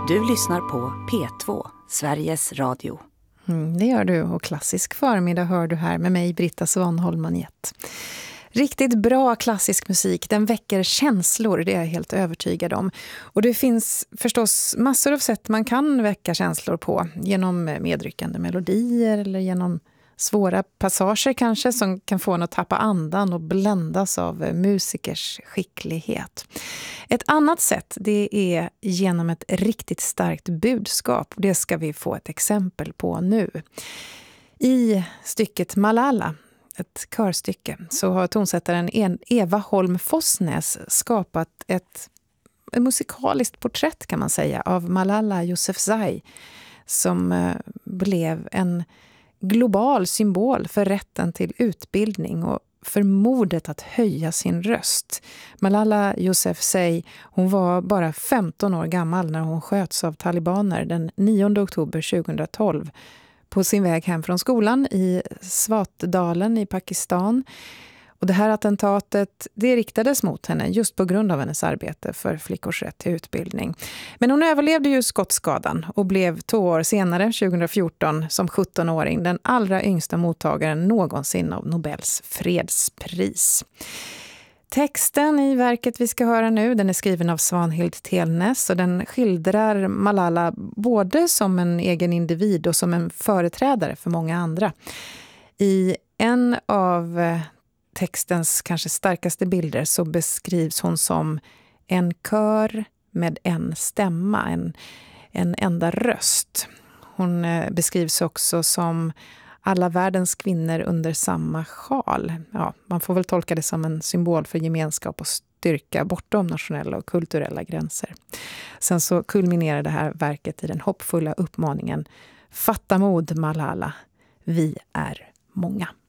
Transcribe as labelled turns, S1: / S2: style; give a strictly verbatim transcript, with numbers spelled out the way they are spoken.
S1: Du lyssnar på P två, Sveriges Radio.
S2: Mm, det gör du, och klassisk förmiddag hör du här med mig, Britta Svanholm-Manjet. Riktigt bra klassisk musik, den väcker känslor, det är jag helt övertygad om. Och det finns förstås massor av sätt man kan väcka känslor på. Genom medryckande melodier eller genom svåra passager kanske som kan få en att tappa andan och bländas av musikers skicklighet. Ett annat sätt, det är genom ett riktigt starkt budskap. Det ska vi få ett exempel på nu. I stycket Malala, ett körstycke, så har tonsättaren Eva Holm Fossnäs skapat ett, ett musikaliskt porträtt kan man säga av Malala Yousafzai som eh, blev en global symbol för rätten till utbildning och för modet att höja sin röst. Malala Yousafzai, hon var bara femton år gammal när hon sköts av talibaner den nionde oktober tjugohundratolv på sin väg hem från skolan i Swat-dalen i Pakistan. Och det här attentatet, det riktades mot henne just på grund av hennes arbete för flickors rätt till utbildning. Men hon överlevde ju skottskadan och blev två år senare, tjugohundrafjorton, som sjuttonåring den allra yngsta mottagaren någonsin av Nobels fredspris. Texten i verket vi ska höra nu, den är skriven av Svanhild Telnäs och den skildrar Malala både som en egen individ och som en företrädare för många andra. I en av textens kanske starkaste bilder så beskrivs hon som en kör med en stämma, en, en enda röst. Hon beskrivs också som alla världens kvinnor under samma sjal. Ja, man får väl tolka det som en symbol för gemenskap och styrka bortom nationella och kulturella gränser. Sen så kulminerar det här verket i den hoppfulla uppmaningen: fatta mod, Malala, vi är många.